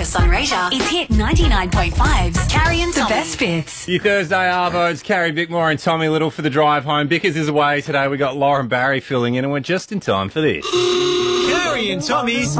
Breakfast on Raider. It's Hit 99.5's Carrie and Tommy. The best bits. Your Thursday Arvos, Carrie Bickmore and Tommy Little for the drive home. Bickers is away today. We got Lauren Barry filling in and we're just in time for this. Carrie and Tommy's